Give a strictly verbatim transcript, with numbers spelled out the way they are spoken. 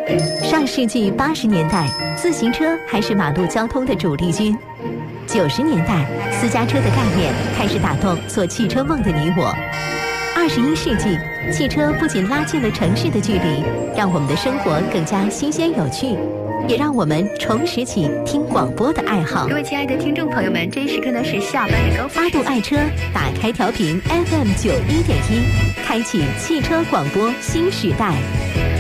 上世纪八十年代，自行车还是马路交通的主力军。九十年代，私家车的概念开始打动做汽车梦的你我。二十一世纪，汽车不仅拉近了城市的距离，让我们的生活更加新鲜有趣，也让我们重拾起听广播的爱好。 各位亲爱的听众朋友们，这一时刻呢是下班的高峰。 八度爱车，打开调频 F M 九一点一，开启汽车广播新时代。